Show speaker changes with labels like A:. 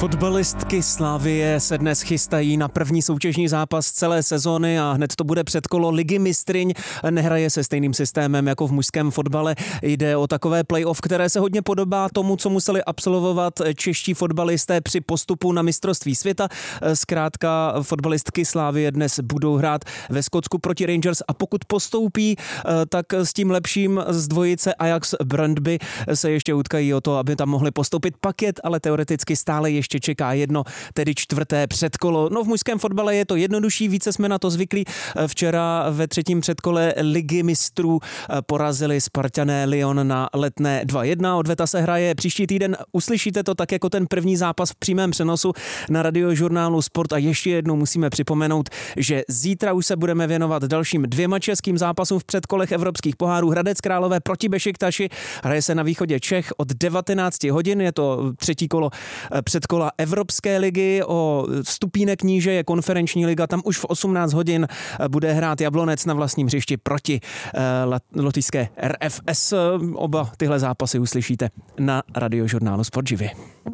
A: Fotbalistky Slavie se dnes chystají na první soutěžní zápas celé sezony a hned to bude předkolo Ligy mistryň. Nehraje se stejným systémem jako v mužském fotbale. Jde o takové play-off, které se hodně podobá tomu, co museli absolvovat čeští fotbalisté při postupu na mistrovství světa. Zkrátka fotbalistky Slavie dnes budou hrát ve Skotsku proti Rangers a pokud postoupí, tak s tím lepším z dvojice Ajax Brøndby se ještě utkají o to, aby tam mohli postoupit. Paket ale teoreticky stále ještě čeká jedno, tedy čtvrté předkolo. No v mužském fotbale je to jednodušší, více jsme na to zvyklí. Včera ve třetím předkole Ligy mistrů porazili Spartané Lyon na Letné 2-1. Odveta se hraje příští týden. Uslyšíte to tak jako ten první zápas v přímém přenosu na Radiožurnálu Sport a ještě jednou musíme připomenout, že zítra už se budeme věnovat dalším 2 českým zápasům v předkolech evropských pohárů. Hradec Králové proti Bešiktaši. Hraje se na východě Čech od 19 hodin. Je to třetí kolo předkola Evropské ligy. O stupínek níže je konferenční liga. Tam už v 18 hodin bude hrát Jablonec na vlastním hřišti proti lotyšské RFS. Oba tyhle zápasy uslyšíte na Radiožurnálu Sport živě.